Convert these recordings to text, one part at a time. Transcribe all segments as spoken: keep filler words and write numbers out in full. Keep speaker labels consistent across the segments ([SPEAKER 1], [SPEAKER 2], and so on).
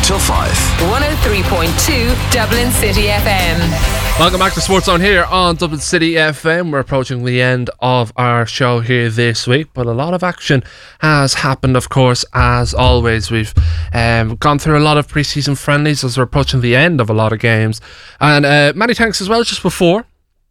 [SPEAKER 1] till five.
[SPEAKER 2] one oh three point two Dublin City F M.
[SPEAKER 3] Welcome back to Sports Zone here on Dublin City F M. We're approaching the end of our show here this week, but a lot of action has happened, of course, as always. We've um, gone through a lot of pre-season friendlies as we're approaching the end of a lot of games. And uh, many thanks as well just before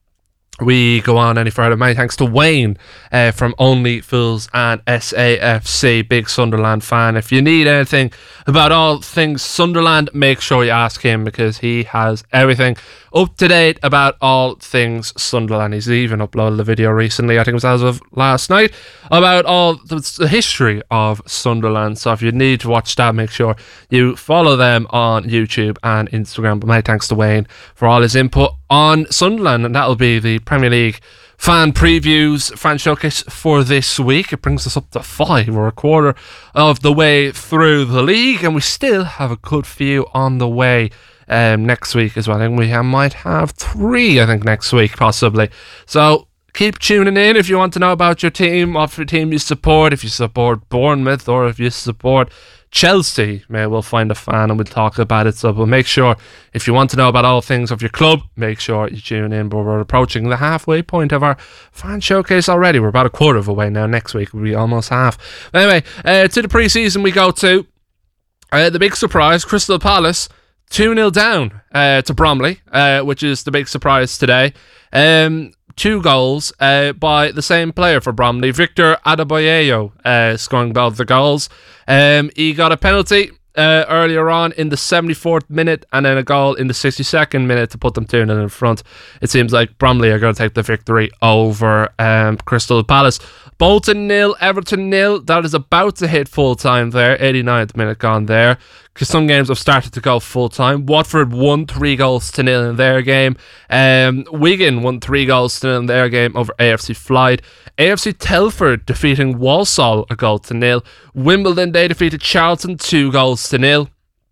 [SPEAKER 3] we go on any further. Many thanks to Wayne uh, from Only Fools and S A F C, big Sunderland fan. If you need anything about all things Sunderland, make sure you ask him because he has everything up to date about all things Sunderland. He's even uploaded a video recently, I think it was as of last night, about all the history of Sunderland. So if you need to watch that, make sure you follow them on YouTube and Instagram. But many thanks to Wayne for all his input on Sunderland, and that'll be the Premier League fan previews, fan showcase for this week. It brings us up to five. We're a quarter of the way through the league, and we still have a good few on the way um, next week as well. I think we have, might have three, I think, next week, possibly. So keep tuning in if you want to know about your team, what your team you support, if you support Bournemouth or if you support Chelsea. Maybe we'll find a fan and we'll talk about it. So we'll make sure, if you want to know about all things of your club, make sure you tune in. But we're approaching the halfway point of our fan showcase already. We're about a quarter of a way now. Next week will be almost half. Anyway, uh, to the pre-season we go to. Uh, the big surprise, Crystal Palace two nil down uh, to Bromley, uh, which is the big surprise today. Um... Two goals uh, by the same player for Bromley, Victor Adebayo, uh, scoring both the goals. Um, he got a penalty uh, earlier on in the seventy-fourth minute and then a goal in the sixty-second minute to put them two nil in front. It seems like Bromley are going to take the victory over um, Crystal Palace. Bolton nil, Everton nil. That is about to hit full time there. eighty-ninth minute gone there, because some games have started to go full time. Watford won three goals to nil in their game. Um, Wigan won three goals to nil in their game over A F C Clyde. A F C Telford defeating Walsall a goal to nil. Wimbledon, they defeated Charlton two goals to nil.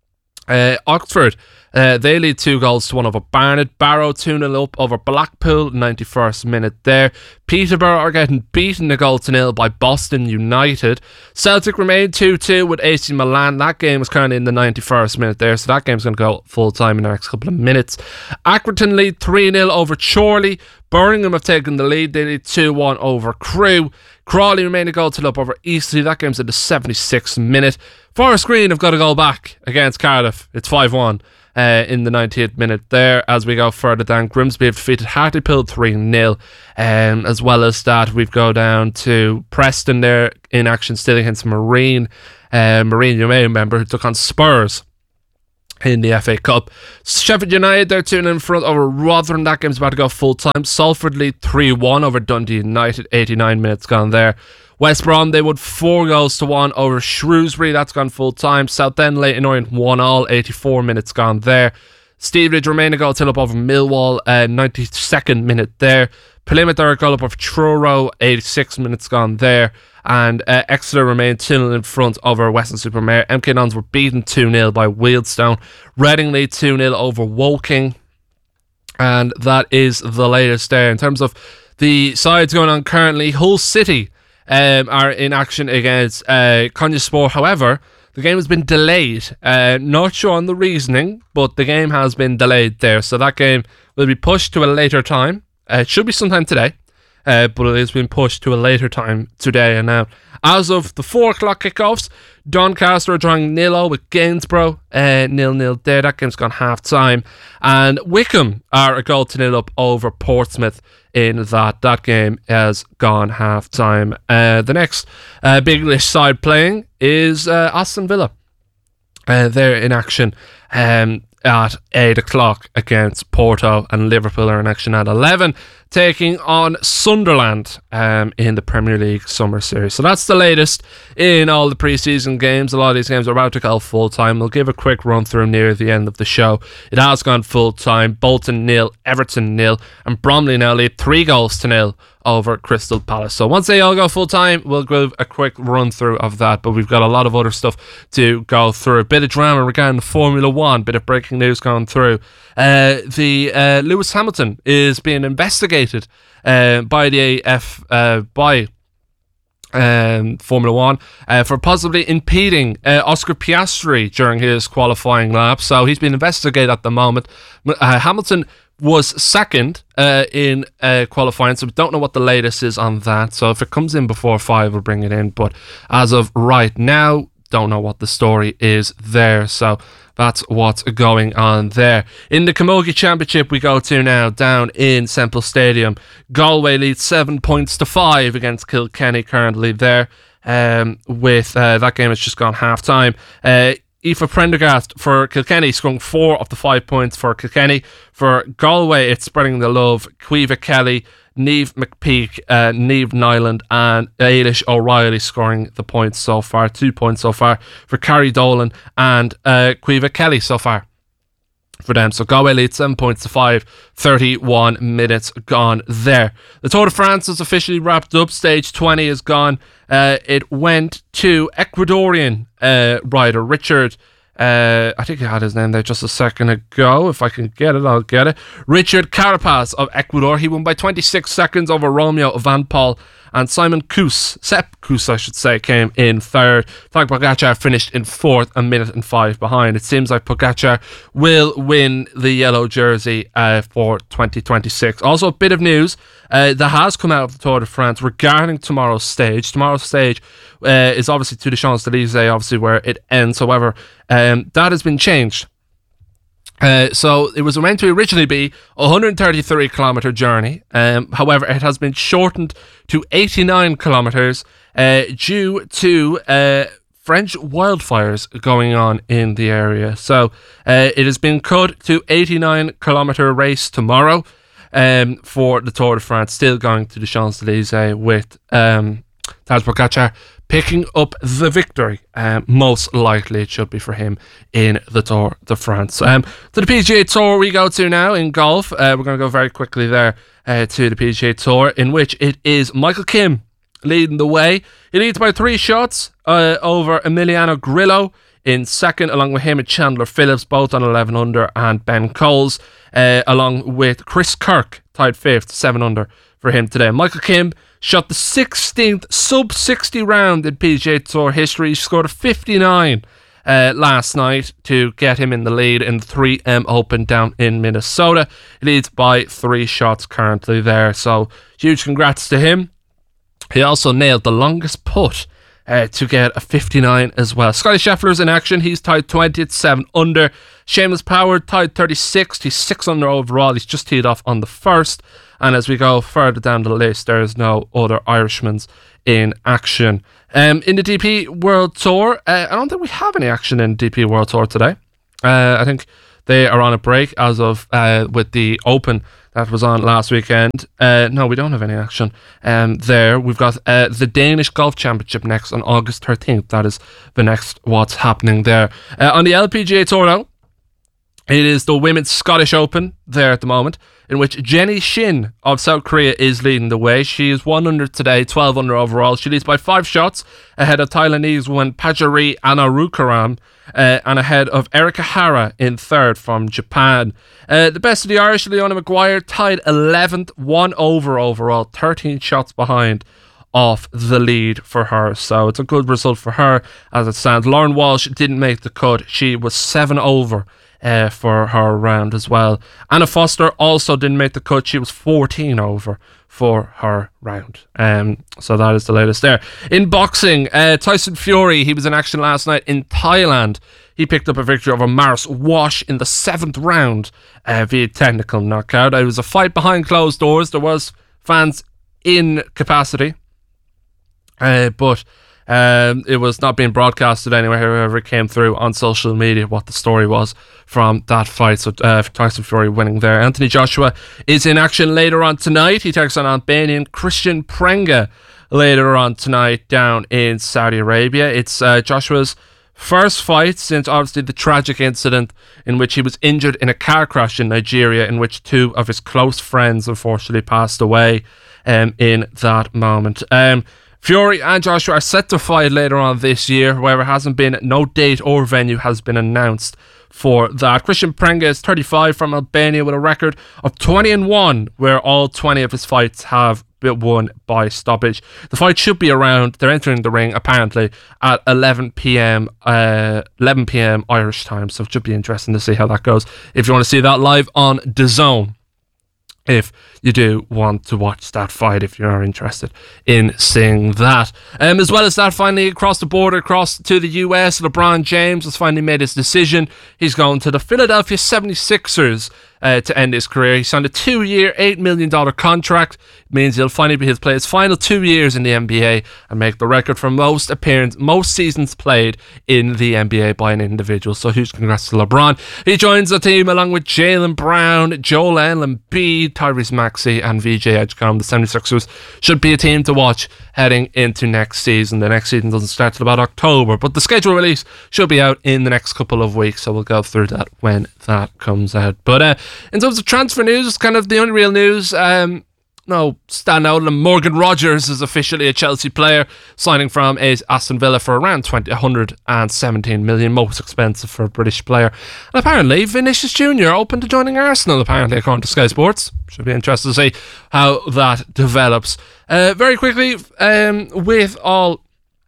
[SPEAKER 3] Uh, Oxford, uh, they lead two goals to one over Barnet. Barrow two nil up over Blackpool, ninety-first minute there. Peterborough are getting beaten a goal to nil by Boston United. Celtic remain two two with A C Milan. That game was currently in the ninety-first minute there, so that game's going to go full time in the next couple of minutes. Accrington lead three nil over Chorley. Birmingham have taken the lead. They lead two one over Crewe. Crawley remain a goal to nil up over Eastleigh. That game's in the seventy-sixth minute. Forest Green have got a goal back against Cardiff. It's five one uh, in the ninetieth minute there. As we go further down, Grimsby have defeated Hartlepool three nil. Um, as well as that, we go down to Preston there in action still against Marine. Uh, Marine, you may remember, who took on Spurs in the F A Cup. Sheffield United, they're two nil in front over Rotherham. That game's about to go full time. Salford lead three one over Dundee United. eighty-nine minutes gone there. West Brom, they won four goals to one over Shrewsbury. That's gone full time. Southend, Leyton Orient one all. eighty-four minutes gone there. Stevenage remain a goal till up over Millwall. Uh, ninety-second minute there. Plymouth are a goal up over Truro. eighty-six minutes gone there. And uh, Exeter remain two nil in front over Weston-super-Mare. M K Dons were beaten two nil by Wealdstone. Reading lead two nil over Woking. And that is the latest there. In terms of the sides going on currently, Hull City um, are in action against uh, Konyaspor. However, the game has been delayed. Uh, not sure on the reasoning, but the game has been delayed there. So that game will be pushed to a later time. Uh, it should be sometime today. Uh, but it has been pushed to a later time today. And now, as of the four o'clock kickoffs, Doncaster are drawing nil all with Gainsborough, uh, nil nil there. That game's gone half time. And Wickham are a goal to nil up over Portsmouth in that. That game has gone half time. Uh, the next uh, big English side playing is uh, Aston Villa. Uh, they're in action um, at eight o'clock against Porto, and Liverpool are in action at eleven, taking on Sunderland um, in the Premier League Summer Series. So that's the latest in all the pre-season games. A lot of these games are about to go full-time. We'll give a quick run-through near the end of the show. It has gone full-time. Bolton nil, Everton nil, and Bromley now lead three goals to nil over Crystal Palace. So once they all go full-time, we'll give a quick run-through of that. But we've got a lot of other stuff to go through. A bit of drama regarding the Formula One, bit of breaking news going through. Uh, the uh, Lewis Hamilton is being investigated uh, by the A F uh, by Um, Formula One uh, for possibly impeding uh, Oscar Piastri during his qualifying lap. So he's been investigated at the moment. Uh, Hamilton was second uh, in uh, qualifying, so we don't know what the latest is on that. So if it comes in before five, we'll bring it in. But as of right now, don't know what the story is there. So that's what's going on there. In the Camogie Championship we go to now, down in Semple Stadium. Galway leads seven points to five against Kilkenny currently there. Um, with uh, that game has just gone half time. Uh, Aoife Prendergast for Kilkenny scoring four of the five points for Kilkenny. For Galway, it's spreading the love. Caoimhe Kelly, Niamh McPeak, uh, Niamh Nyland and Ailish O'Reilly scoring the points so far. Two points so far for Carrie Dolan and uh, Caoimhe Kelly so far for them. So Galway leads seven points to five, thirty-one minutes gone there. The Tour de France is officially wrapped up. Stage twenty is gone. Uh, it went to Ecuadorian uh, rider Richard. Uh, I think I had his name there just a second ago. If I can get it, I'll get it. Richard Carapaz of Ecuador. He won by twenty-six seconds over Romeo Van Paul. And Simon Kuss, Sepp Kuss, I should say, came in third. Tadej Pogacar finished in fourth, a minute and five behind. It seems like Pogacar will win the yellow jersey uh, for twenty twenty-six. Also, a bit of news uh, that has come out of the Tour de France regarding tomorrow's stage. Tomorrow's stage uh, is obviously to the Champs-Élysées, obviously where it ends. However, um, that has been changed. Uh, so it was meant to originally be a one hundred thirty-three kilometre journey. Um, however, it has been shortened to eighty-nine kilometres uh, due to uh, French wildfires going on in the area. So uh, it has been cut to eighty-nine kilometre race tomorrow um, for the Tour de France, still going to the Champs-Élysées with um, Tadej Pogacar picking up the victory. Um, most likely it should be for him in the Tour de France. Um, to the P G A Tour we go to now in golf. Uh, we're going to go very quickly there uh, to the P G A Tour, in which it is Michael Kim leading the way. He leads by three shots uh, over Emiliano Grillo in second, along with him and Chandler Phillips, both on eleven under, and Ben Coles, uh, along with Chris Kirk, tied fifth, seven under for him today. Michael Kim shot the sixteenth sub sixty round in P G A Tour history. He scored a fifty-nine uh, last night to get him in the lead in the three M Open down in Minnesota. He leads by three shots currently there, so huge congrats to him. He also nailed the longest putt uh, to get a fifty-nine as well. Scotty Scheffler's in action. He's tied twentieth, seven under. Seamus Power tied thirty-sixth. He's six under overall. He's just teed off on the first. And as we go further down the list, there is no other Irishmans in action. Um, in the D P World Tour, uh, I don't think we have any action in the D P World Tour today. Uh, I think they are on a break as of uh, with the Open that was on last weekend. Uh, no, we don't have any action um, there. We've got uh, the Danish Golf Championship next on August thirteenth. That is the next what's happening there. Uh, on the L P G A Tour now, it is the Women's Scottish Open there at the moment, in which Jenny Shin of South Korea is leading the way. She is one under today, twelve under overall. She leads by five shots ahead of Taiwanese woman Pajari Anarukaram uh, and ahead of Erika Hara in third from Japan. Uh, the best of the Irish, Leona Maguire, tied eleventh, one over overall, thirteen shots behind off the lead for her. So it's a good result for her as it stands. Lauren Walsh didn't make the cut. She was seven over Uh, for her round as well. Anna Foster also didn't make the cut. She was fourteen over for her round. Um, so that is the latest there. In boxing, uh, Tyson Fury, he was in action last night in Thailand. He picked up a victory over Maris Wash in the seventh round uh, via technical knockout. It was a fight behind closed doors. There was fans in capacity, uh, but Um, it was not being broadcasted anywhere. However, it came through on social media what the story was from that fight. So uh, Tyson Fury winning there. Anthony Joshua is in action later on tonight. He takes on Albanian Christian Prenga later on tonight down in Saudi Arabia. It's uh, Joshua's first fight since obviously the tragic incident in which he was injured in a car crash in Nigeria, in which two of his close friends unfortunately passed away um, in that moment. Um, Fury and Joshua are set to fight later on this year. However, hasn't been no date or venue has been announced for that. Christian Prenga is thirty-five from Albania with a record of twenty and one, where all twenty of his fights have won by stoppage. The fight should be around. They're entering the ring apparently at eleven p.m. Uh, eleven p.m. Irish time, so it should be interesting to see how that goes. If you want to see that live on DAZN, if you do want to watch that fight, if you're interested in seeing that. Um, as well as that, finally across the border, across to the U S, LeBron James has finally made his decision. He's going to the Philadelphia seventy-sixers uh, to end his career. He signed a two-year, eight million dollars contract. It means he'll finally be his play his final two years in the N B A and make the record for most appearances, most seasons played in the N B A by an individual. So huge congrats to LeBron. He joins the team along with Jaylen Brown, Joel Embiid, Tyrese Maxey and V J Edgecombe. The seventy-sixers should be a team to watch heading into next season. The next season doesn't start till about October, but the schedule release should be out in the next couple of weeks, so we'll go through that when that comes out. But uh, in terms of transfer news, kind of the only real news, um, no standout, Morgan Rogers is officially a Chelsea player, signing from Aston Villa for around twenty, one hundred seventeen million, most expensive for a British player. And apparently Vinicius Junior open to joining Arsenal, apparently, according to Sky Sports. Should be interesting to see how that develops. Uh, very quickly, um, with all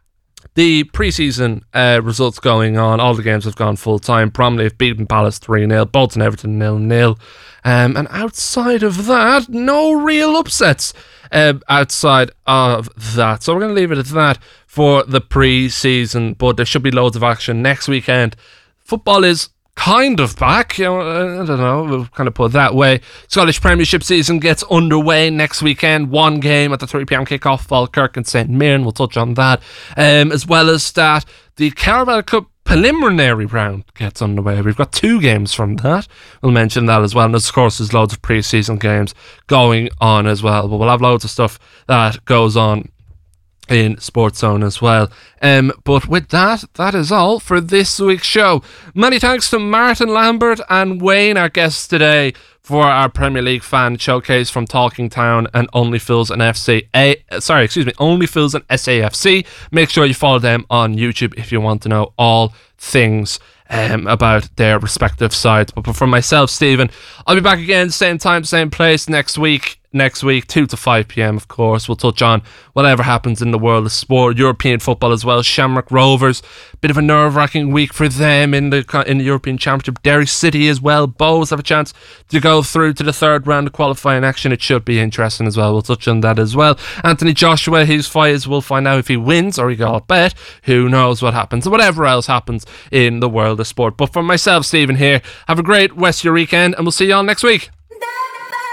[SPEAKER 3] the pre-season uh, results going on, all the games have gone full-time. Bromley have beaten Palace three nil, Bolton Everton nil nil. Um, and outside of that, no real upsets uh, outside of that. So we're going to leave it at that for the pre-season, but there should be loads of action next weekend. Football is kind of back, you know, I don't know, we'll kind of put it that way. Scottish Premiership season gets underway next weekend. One game at the three p.m. kickoff, Falkirk and Saint Mirren. We'll touch on that. Um, as well as that, the Carabao Cup preliminary round gets underway. We've got two games from that. We'll mention that as well. And of course, there's loads of pre-season games going on as well. But we'll have loads of stuff that goes on in Sports Zone as well. Um, but with that, that is all for this week's show. Many thanks to Martin Lambert and Wayne, our guests today, for our Premier League fan showcase from Talking Town and Only Fools and F C A. Sorry, excuse me, Only Fools and S A F C. Make sure you follow them on YouTube if you want to know all things um, about their respective sides. But for myself, Stephen, I'll be back again, same time, same place next week. Next week, two to five p.m, of course. We'll touch on whatever happens in the world of sport, European football as well. Shamrock Rovers, bit of a nerve-wracking week for them in the in the European Championship. Derry City as well. Bows have a chance to go through to the third round of qualifying action. It should be interesting as well. We'll touch on that as well. Anthony Joshua, his fight, we'll find out if he wins or he got bet. Who knows what happens, and whatever else happens in the world of sport. But for myself, Stephen here, have a great rest of your weekend, and we'll see you all next week.